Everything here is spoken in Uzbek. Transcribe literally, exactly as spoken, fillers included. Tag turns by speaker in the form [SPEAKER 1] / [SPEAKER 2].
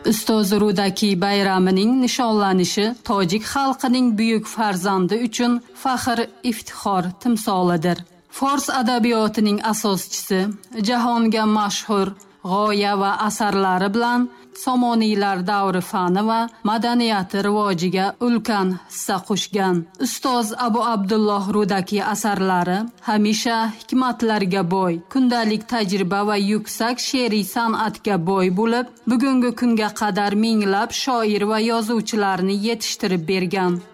[SPEAKER 1] Ustoz Rudaki bayramining nishonlanishi tojik xalqining buyuk farzandi uchun faxr, iftixor timsolidir. Fors adabiyotining asoschisi, jahonga mashhur g'oya va asarlari bilan Somoniylar davri fani va madaniyati rivojiga ulkan hissa qo'shgan. Ustoz Abu Abdulloh Rudaki asarlari hamisha hikmatlarga boy, kundalik tajriba va yuksak she'riy san'atga boy bo'lib, bugungi kunga qadar minglab shoir va yozuvchilarni yetishtirib bergan.